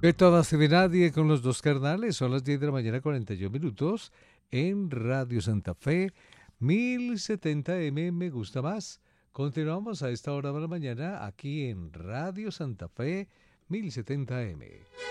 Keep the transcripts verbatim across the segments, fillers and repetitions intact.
Beto Abase de Nadie con los dos carnales, son las diez de la mañana, cuarenta y uno minutos, en Radio Santa Fe, mil setenta M, me gusta más. Continuamos a esta hora de la mañana, aquí en Radio Santa Fe, mil setenta M.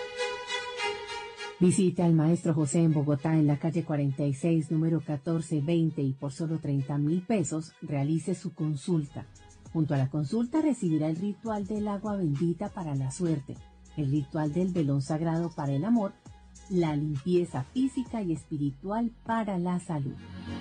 Visite al maestro José en Bogotá, en la calle cuarenta y seis, número catorce veinte, y por solo treinta mil pesos, realice su consulta. Junto a la consulta recibirá el ritual del agua bendita para la suerte, el ritual del velón sagrado para el amor, la limpieza física y espiritual para la salud.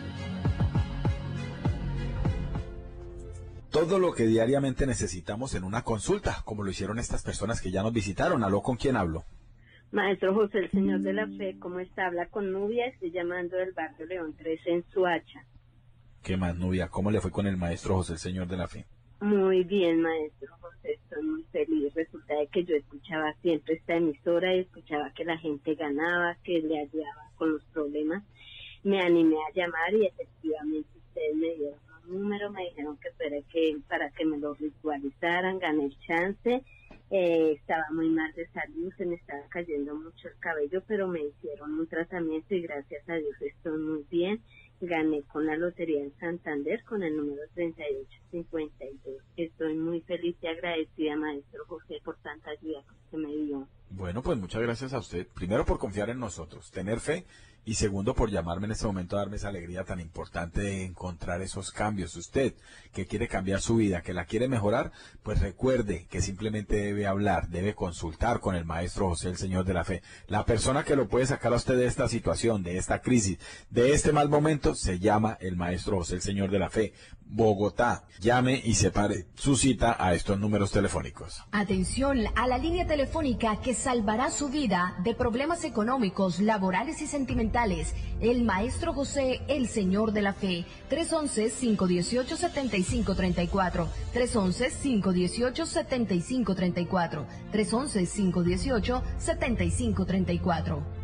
Todo lo que diariamente necesitamos en una consulta, como lo hicieron estas personas que ya nos visitaron. ¿Aló, con quién hablo? Maestro José, el Señor de la Fe, ¿cómo está? Habla con Nubia, estoy llamando del barrio León trece en Suacha. ¿Qué más, Nubia? ¿Cómo le fue con el maestro José, el Señor de la Fe? Muy bien, maestro José, estoy muy feliz. Resulta de que yo escuchaba siempre esta emisora y escuchaba que la gente ganaba, que le ayudaba con los problemas. Me animé a llamar y efectivamente ustedes me dieron un número, me dijeron que para que, para que me lo ritualizaran, gané el chance. Eh, estaba muy mal de salud, se me estaba cayendo mucho el cabello, pero me hicieron un tratamiento y gracias a Dios estoy muy bien. Gané con la Lotería en Santander con el número treinta y ocho cincuenta y dos. Estoy muy feliz y agradecida, maestro José, por tanta ayuda que me dio. Bueno, pues muchas gracias a usted. Primero por confiar en nosotros, tener fe, y segundo por llamarme en este momento a darme esa alegría tan importante de encontrar esos cambios. Usted que quiere cambiar su vida, que la quiere mejorar, pues recuerde que simplemente debe hablar, debe consultar con el maestro José, el Señor de la Fe. La persona que lo puede sacar a usted de esta situación, de esta crisis, de este mal momento, se llama el maestro José, el Señor de la Fe. Bogotá, llame y separe su cita a estos números telefónicos. Atención a la línea telefónica que salvará su vida de problemas económicos, laborales y sentimentales. El maestro José, el Señor de la Fe. tres once, cinco dieciocho, setenta y cinco treinta y cuatro. tres once, cinco dieciocho, setenta y cinco treinta y cuatro. tres once, cinco dieciocho, setenta y cinco treinta y cuatro.